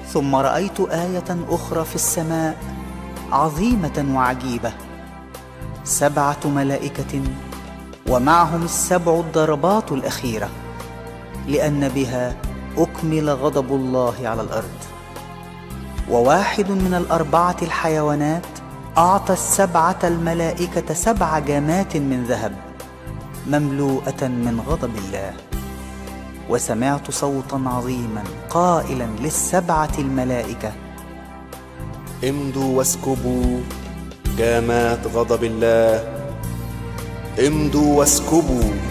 ثم رأيت آية أخرى في السماء عظيمة وعجيبة، 7 ملائكة ومعهم ال7 الضربات الأخيرة، لأن بها أكمل غضب الله على الأرض. وواحد من ال4 الحيوانات أعطى ال7 الملائكة 7 جامات من ذهب مملوءة من غضب الله. وسمعت صوتا عظيما قائلا ل7 الملائكة: امضوا واسكبوا جامات غضب الله، امضوا واسكبوا.